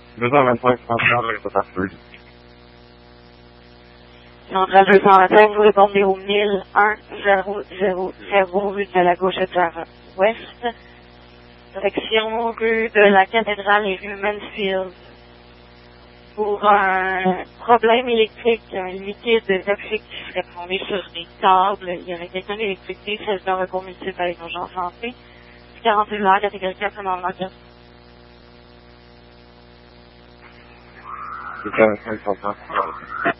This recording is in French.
225 centrale, réseau. Centrale 225, vous répondez au 1000 rue de la Gauchette ouest, direction rue de la Cathédrale et rue Mansfield. Pour un problème électrique, un liquide toxique qui serait tombé sur des câbles, il y aurait quelqu'un d'électricité, 16 heures recours multiple avec urgence santé, 41 heures, catégorie 4, dans le market. C'est 45 centrale.